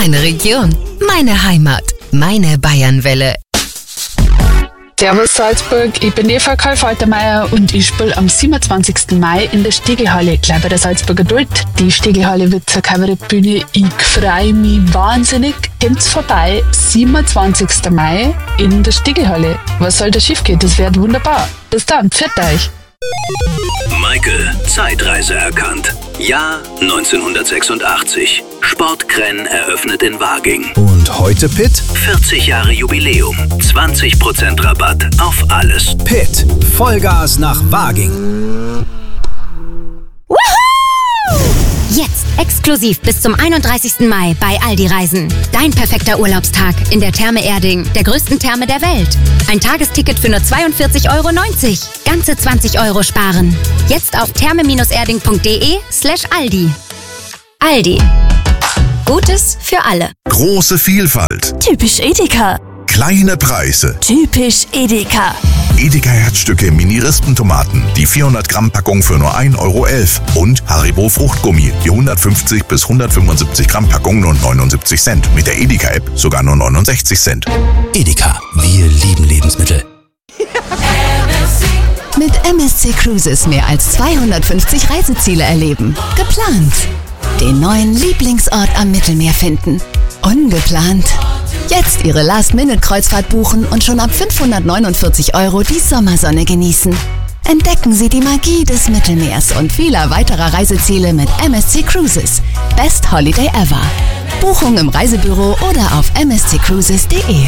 Meine Region, meine Heimat, meine Bayernwelle. Servus Salzburg, ich bin Eva Karl-Faltermeier und ich spiele am 27. Mai in der Stegelhalle, gleich bei der Salzburger Duld. Die Stegelhalle wird zur Kabarettbühne. Ich freue mich wahnsinnig. Kommt's vorbei, 27. Mai in der Stegelhalle. Was soll da schief gehen? Das wird wunderbar. Bis dann, pfiat euch. Michael, Zeitreise erkannt. Jahr 1986. Sportkrenn eröffnet in Waging. Und heute Pitt? 40 Jahre Jubiläum. 20% Rabatt auf alles. Pitt. Vollgas nach Waging. Jetzt exklusiv bis zum 31. Mai bei Aldi Reisen. Dein perfekter Urlaubstag in der Therme Erding, der größten Therme der Welt. Ein Tagesticket für nur 42,90 €. Ganze 20 € sparen. Jetzt auf therme-erding.de/Aldi. Aldi. Gutes für alle. Große Vielfalt. Typisch Edeka. Kleine Preise. Typisch Edeka. Edeka Herzstücke Mini-Rispentomaten, die 400 Gramm Packung für nur 1,11 € und Haribo Fruchtgummi, die 150 bis 175 Gramm Packung nur 79 Cent. Mit der Edeka-App sogar nur 69 Cent. Edeka, wir lieben Lebensmittel. Mit MSC Cruises mehr als 250 Reiseziele erleben. Geplant. Den neuen Lieblingsort am Mittelmeer finden. Ungeplant. Jetzt Ihre Last-Minute-Kreuzfahrt buchen und schon ab 549 € die Sommersonne genießen. Entdecken Sie die Magie des Mittelmeers und vieler weiterer Reiseziele mit MSC Cruises. Best Holiday ever. Buchung im Reisebüro oder auf msccruises.de.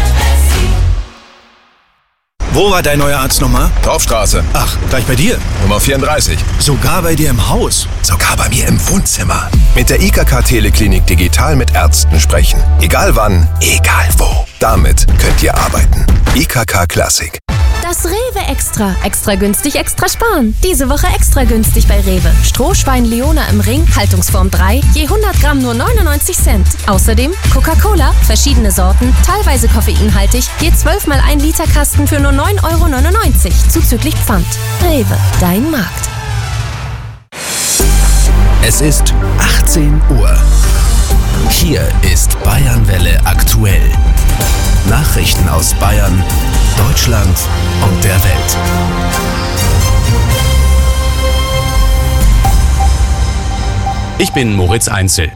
Wo war dein neuer Arzt nochmal? Dorfstraße. Ach, gleich bei dir. Nummer 34. Sogar bei dir im Haus. Sogar bei mir im Wohnzimmer. Mit der IKK Teleklinik digital mit Ärzten sprechen. Egal wann, egal wo. Damit könnt ihr arbeiten. IKK Classic. Das Rewe Extra. Extra günstig, extra sparen. Diese Woche extra günstig bei Rewe. Strohschwein Leona im Ring, Haltungsform 3, je 100 Gramm nur 99 Cent. Außerdem Coca-Cola, verschiedene Sorten, teilweise koffeinhaltig, je 12 mal 1 Liter Kasten für nur 9,99 €, zuzüglich Pfand. Rewe, dein Markt. Es ist 18 Uhr. Hier ist Bayernwelle aktuell. Nachrichten aus Bayern, Deutschland und der Welt. Ich bin Moritz Einzel.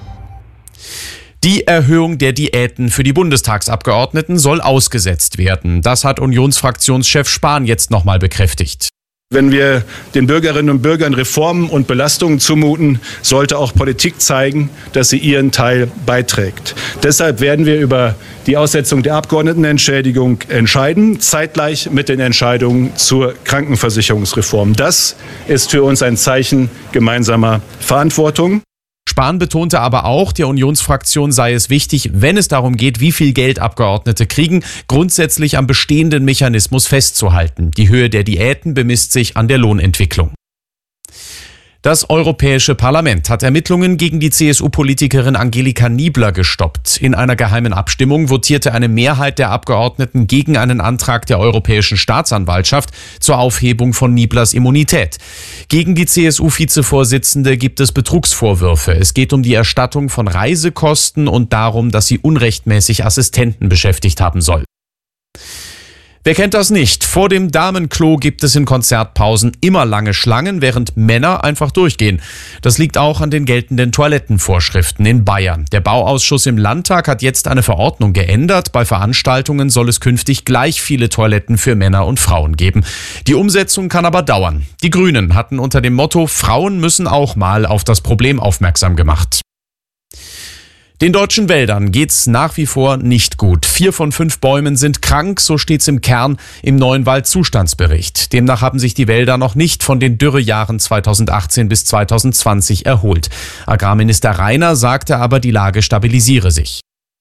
Die Erhöhung der Diäten für die Bundestagsabgeordneten soll ausgesetzt werden. Das hat Unionsfraktionschef Spahn jetzt nochmal bekräftigt. Wenn wir den Bürgerinnen und Bürgern Reformen und Belastungen zumuten, sollte auch Politik zeigen, dass sie ihren Teil beiträgt. Deshalb werden wir über die Aussetzung der Abgeordnetenentschädigung entscheiden, zeitgleich mit den Entscheidungen zur Krankenversicherungsreform. Das ist für uns ein Zeichen gemeinsamer Verantwortung. Spahn betonte aber auch, der Unionsfraktion sei es wichtig, wenn es darum geht, wie viel Geld Abgeordnete kriegen, grundsätzlich am bestehenden Mechanismus festzuhalten. Die Höhe der Diäten bemisst sich an der Lohnentwicklung. Das Europäische Parlament hat Ermittlungen gegen die CSU-Politikerin Angelika Niebler gestoppt. In einer geheimen Abstimmung votierte eine Mehrheit der Abgeordneten gegen einen Antrag der Europäischen Staatsanwaltschaft zur Aufhebung von Nieblers Immunität. Gegen die CSU-Vizevorsitzende gibt es Betrugsvorwürfe. Es geht um die Erstattung von Reisekosten und darum, dass sie unrechtmäßig Assistenten beschäftigt haben soll. Wer kennt das nicht? Vor dem Damenklo gibt es in Konzertpausen immer lange Schlangen, während Männer einfach durchgehen. Das liegt auch an den geltenden Toilettenvorschriften in Bayern. Der Bauausschuss im Landtag hat jetzt eine Verordnung geändert. Bei Veranstaltungen soll es künftig gleich viele Toiletten für Männer und Frauen geben. Die Umsetzung kann aber dauern. Die Grünen hatten unter dem Motto Frauen müssen auch mal auf das Problem aufmerksam gemacht. Den deutschen Wäldern geht's nach wie vor nicht gut. 4 von 5 Bäumen sind krank, so steht's im Kern im neuen Waldzustandsbericht. Demnach haben sich die Wälder noch nicht von den Dürrejahren 2018 bis 2020 erholt. Agrarminister Rainer sagte aber, die Lage stabilisiere sich.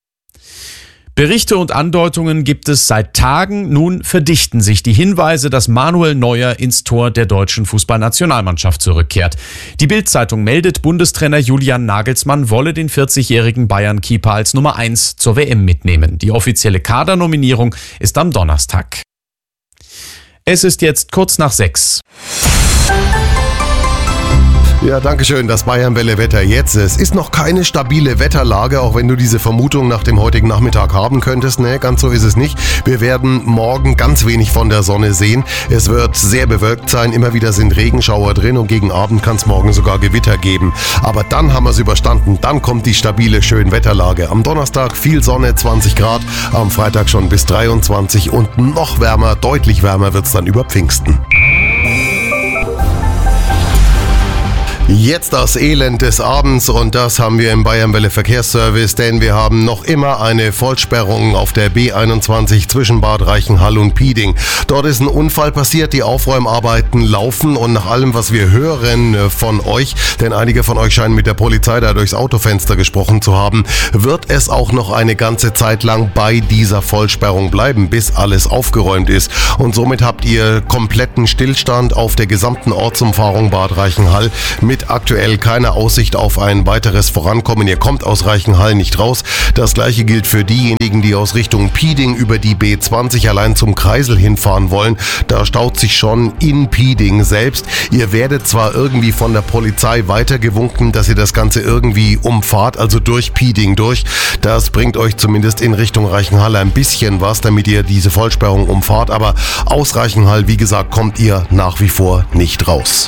Berichte und Andeutungen gibt es seit Tagen. Nun verdichten sich die Hinweise, dass Manuel Neuer ins Tor der deutschen Fußballnationalmannschaft zurückkehrt. Die Bild-Zeitung meldet, Bundestrainer Julian Nagelsmann wolle den 40-jährigen Bayern-Keeper als Nummer 1 zur WM mitnehmen. Die offizielle Kadernominierung ist am Donnerstag. Es ist jetzt kurz nach 6. Ja, danke schön, das Bayern-Welle-Wetter jetzt. Es ist noch keine stabile Wetterlage, auch wenn du diese Vermutung nach dem heutigen Nachmittag haben könntest. Ne, ganz so ist es nicht. Wir werden morgen ganz wenig von der Sonne sehen. Es wird sehr bewölkt sein, immer wieder sind Regenschauer drin und gegen Abend kann es morgen sogar Gewitter geben. Aber dann haben wir es überstanden, dann kommt die stabile Schönwetterlage. Am Donnerstag viel Sonne, 20 Grad, am Freitag schon bis 23 und noch wärmer, deutlich wärmer wird es dann über Pfingsten. Jetzt das Elend des Abends und das haben wir im Bayern-Welle Verkehrsservice, denn wir haben noch immer eine Vollsperrung auf der B21 zwischen Bad Reichenhall und Pieding. Dort ist ein Unfall passiert, die Aufräumarbeiten laufen und nach allem, was wir hören von euch, denn einige von euch scheinen mit der Polizei da durchs Autofenster gesprochen zu haben, wird es auch noch eine ganze Zeit lang bei dieser Vollsperrung bleiben, bis alles aufgeräumt ist. Und somit habt ihr kompletten Stillstand auf der gesamten Ortsumfahrung Bad Reichenhall mit aktuell keine Aussicht auf ein weiteres Vorankommen. Ihr kommt aus Reichenhall nicht raus. Das gleiche gilt für diejenigen, die aus Richtung Pieding über die B20 allein zum Kreisel hinfahren wollen. Da staut sich schon in Pieding selbst. Ihr werdet zwar irgendwie von der Polizei weitergewunken, dass ihr das Ganze irgendwie umfahrt, also durch Pieding durch. Das bringt euch zumindest in Richtung Reichenhall ein bisschen was, damit ihr diese Vollsperrung umfahrt. Aber aus Reichenhall, wie gesagt, kommt ihr nach wie vor nicht raus.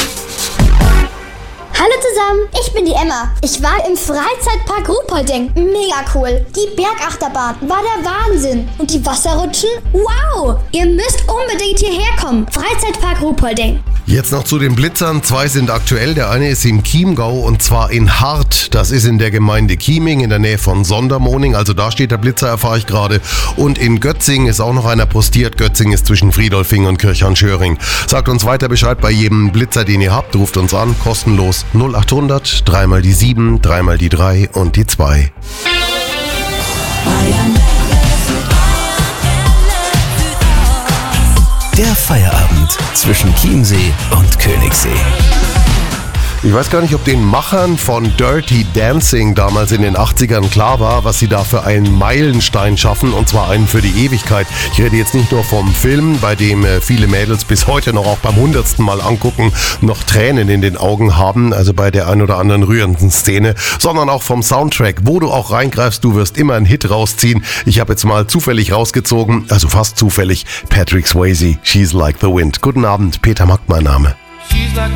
Hallo zusammen, ich bin die Emma. Ich war im Freizeitpark Ruhpolding. Mega cool. Die Bergachterbahn war der Wahnsinn. Und die Wasserrutschen? Wow! Ihr müsst unbedingt hierher kommen. Freizeitpark Ruhpolding. Jetzt noch zu den Blitzern. 2 sind aktuell. Der eine ist im Chiemgau und zwar in Hart. Das ist in der Gemeinde Chieming in der Nähe von Sondermoning. Also da steht der Blitzer, erfahre ich gerade. Und in Götzing ist auch noch einer postiert. Götzing ist zwischen Friedolfing und Kirchhahn-Schöring. Sagt uns weiter Bescheid bei jedem Blitzer, den ihr habt. Ruft uns an, kostenlos 0800 3 mal die 7, 3 mal die 3 und die 2. Der Feierabend zwischen Chiemsee und Königssee. Ich weiß gar nicht, ob den Machern von Dirty Dancing damals in den 80ern klar war, was sie da für einen Meilenstein schaffen, und zwar einen für die Ewigkeit. Ich rede jetzt nicht nur vom Film, bei dem viele Mädels bis heute noch auch beim 100. Mal angucken, noch Tränen in den Augen haben, also bei der ein oder anderen rührenden Szene, sondern auch vom Soundtrack. Wo du auch reingreifst, du wirst immer einen Hit rausziehen. Ich habe jetzt mal zufällig rausgezogen, also fast zufällig, Patrick Swayze, She's Like the Wind. Guten Abend, Peter Mack mein Name. She's like